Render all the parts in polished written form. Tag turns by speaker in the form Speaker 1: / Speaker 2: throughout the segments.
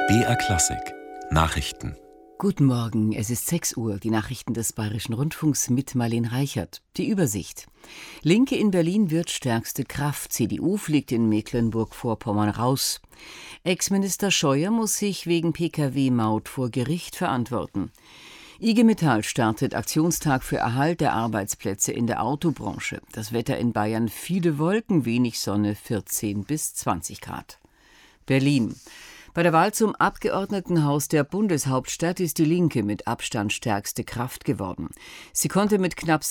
Speaker 1: BR Klassik Nachrichten.
Speaker 2: Guten Morgen, es ist 6 Uhr, die Nachrichten des Bayerischen Rundfunks mit Marlene Reichert. Die Übersicht. Linke in Berlin wird stärkste Kraft, CDU fliegt in Mecklenburg-Vorpommern raus. Ex-Minister Scheuer muss sich wegen Pkw-Maut vor Gericht verantworten. IG Metall startet Aktionstag für Erhalt der Arbeitsplätze in der Autobranche. Das Wetter in Bayern: viele Wolken, wenig Sonne, 14 bis 20 Grad. Berlin. Bei der Wahl zum Abgeordnetenhaus der Bundeshauptstadt ist die Linke mit Abstand stärkste Kraft geworden. Sie konnte mit knapp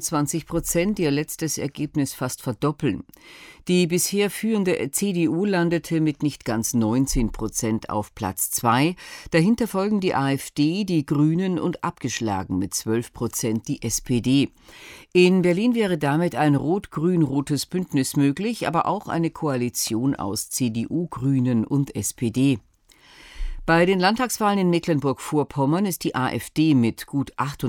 Speaker 2: 26% ihr letztes Ergebnis fast verdoppeln. Die bisher führende CDU landete mit nicht ganz 19% auf Platz 2. Dahinter folgen die AfD, die Grünen und abgeschlagen mit 12% die SPD. In Berlin wäre damit ein rot-grün-rotes Bündnis möglich, aber auch eine Koalition aus CDU, Grünen und SPD. Bei den Landtagswahlen in Mecklenburg-Vorpommern ist die AfD mit gut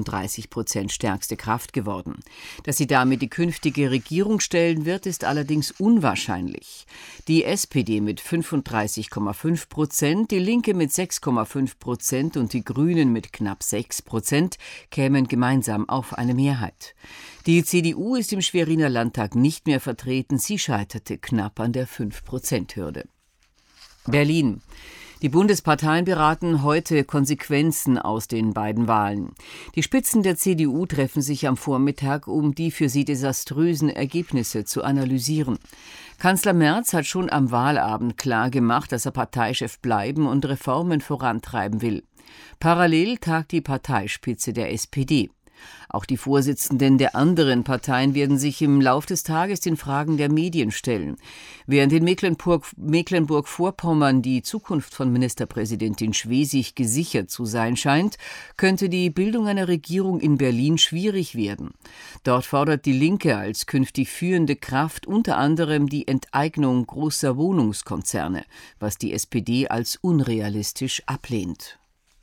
Speaker 2: 38% stärkste Kraft geworden. Dass sie damit die künftige Regierung stellen wird, ist allerdings unwahrscheinlich. Die SPD mit 35,5%, die Linke mit 6,5% und die Grünen mit knapp 6% kämen gemeinsam auf eine Mehrheit. Die CDU ist im Schweriner Landtag nicht mehr vertreten, sie scheiterte knapp an der 5%-Hürde. Berlin. Die Bundesparteien beraten heute Konsequenzen aus den beiden Wahlen. Die Spitzen der CDU treffen sich am Vormittag, um die für sie desaströsen Ergebnisse zu analysieren. Kanzler Merz hat schon am Wahlabend klargemacht, dass er Parteichef bleiben und Reformen vorantreiben will. Parallel tagt die Parteispitze der SPD. Auch die Vorsitzenden der anderen Parteien werden sich im Lauf des Tages den Fragen der Medien stellen. Während in Mecklenburg-Vorpommern die Zukunft von Ministerpräsidentin Schwesig gesichert zu sein scheint, könnte die Bildung einer Regierung in Berlin schwierig werden. Dort fordert die Linke als künftig führende Kraft unter anderem die Enteignung großer Wohnungskonzerne, was die SPD als unrealistisch ablehnt.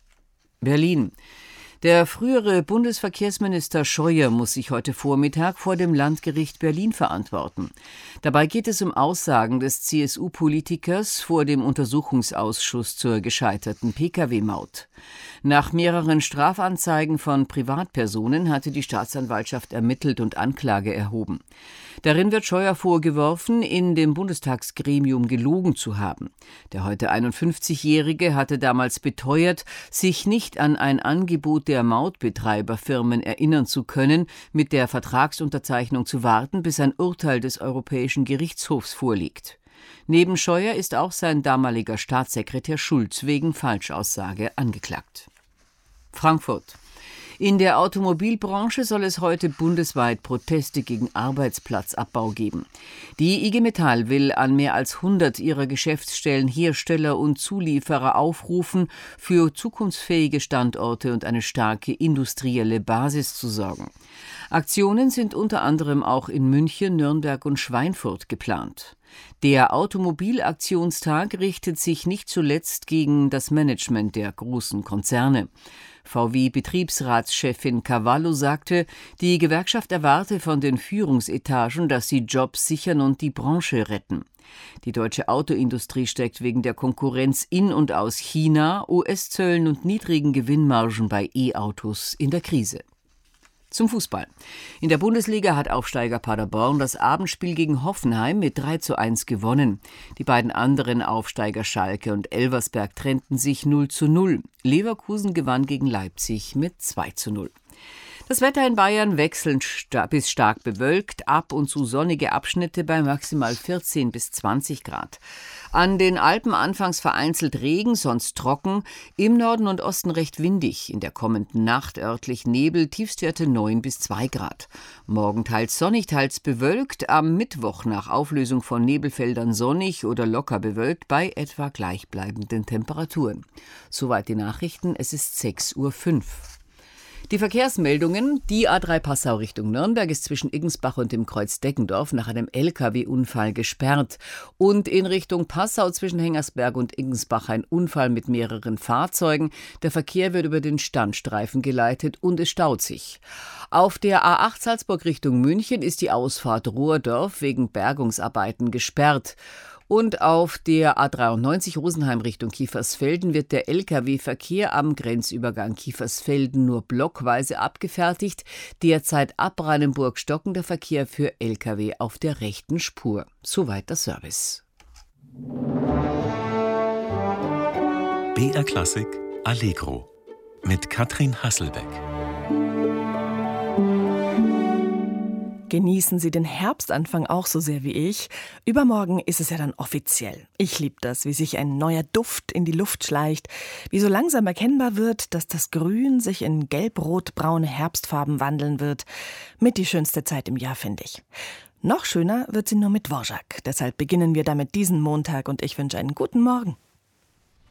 Speaker 2: Berlin. Der frühere Bundesverkehrsminister Scheuer muss sich heute Vormittag vor dem Landgericht Berlin verantworten. Dabei geht es um Aussagen des CSU-Politikers vor dem Untersuchungsausschuss zur gescheiterten Pkw-Maut. Nach mehreren Strafanzeigen von Privatpersonen hatte die Staatsanwaltschaft ermittelt und Anklage erhoben. Darin wird Scheuer vorgeworfen, in dem Bundestagsgremium gelogen zu haben. Der heute 51-Jährige hatte damals beteuert, sich nicht an ein Angebot der Mautbetreiberfirmen erinnern zu können, mit der Vertragsunterzeichnung zu warten, bis ein Urteil des Europäischen Gerichtshofs vorliegt. Neben Scheuer ist auch sein damaliger Staatssekretär Schulz wegen Falschaussage angeklagt. Frankfurt. In der Automobilbranche soll es heute bundesweit Proteste gegen Arbeitsplatzabbau geben. Die IG Metall will an mehr als 100 ihrer Geschäftsstellen Hersteller und Zulieferer aufrufen, für zukunftsfähige Standorte und eine starke industrielle Basis zu sorgen. Aktionen sind unter anderem auch in München, Nürnberg und Schweinfurt geplant. Der Automobilaktionstag richtet sich nicht zuletzt gegen das Management der großen Konzerne. VW-Betriebsratschefin Cavallo sagte, die Gewerkschaft erwarte von den Führungsetagen, dass sie Jobs sichern und die Branche retten. Die deutsche Autoindustrie steckt wegen der Konkurrenz in und aus China, US-Zöllen und niedrigen Gewinnmargen bei E-Autos in der Krise. Zum Fußball. In der Bundesliga hat Aufsteiger Paderborn das Abendspiel gegen Hoffenheim mit 3:1 gewonnen. Die beiden anderen Aufsteiger Schalke und Elversberg trennten sich 0:0. Leverkusen gewann gegen Leipzig mit 2:0. Das Wetter in Bayern wechselnd bis stark bewölkt, ab und zu sonnige Abschnitte bei maximal 14 bis 20 Grad. An den Alpen anfangs vereinzelt Regen, sonst trocken, im Norden und Osten recht windig. In der kommenden Nacht örtlich Nebel, Tiefstwerte 9 bis 2 Grad. Morgen teils sonnig, teils bewölkt, am Mittwoch nach Auflösung von Nebelfeldern sonnig oder locker bewölkt bei etwa gleichbleibenden Temperaturen. Soweit die Nachrichten, es ist 6:05 Uhr. Die Verkehrsmeldungen: Die A3 Passau Richtung Nürnberg ist zwischen Iggensbach und dem Kreuz Deggendorf nach einem Lkw-Unfall gesperrt. Und in Richtung Passau zwischen Hengersberg und Iggensbach ein Unfall mit mehreren Fahrzeugen. Der Verkehr wird über den Standstreifen geleitet und es staut sich. Auf der A8 Salzburg Richtung München ist die Ausfahrt Rohrdorf wegen Bergungsarbeiten gesperrt. Und auf der A93 Rosenheim Richtung Kiefersfelden wird der Lkw-Verkehr am Grenzübergang Kiefersfelden nur blockweise abgefertigt. Derzeit ab Brannenburg stockender Verkehr für Lkw auf der rechten Spur. Soweit der Service.
Speaker 1: BR Klassik Allegro mit Katrin Hasselbeck.
Speaker 3: Genießen Sie den Herbstanfang auch so sehr wie ich? Übermorgen ist es ja dann offiziell. Ich liebe das, wie sich ein neuer Duft in die Luft schleicht, wie so langsam erkennbar wird, dass das Grün sich in gelb-rot-braune Herbstfarben wandeln wird. Mit die schönste Zeit im Jahr, finde ich. Noch schöner wird sie nur mit Dvorak. Deshalb beginnen wir damit diesen Montag und ich wünsche einen guten Morgen.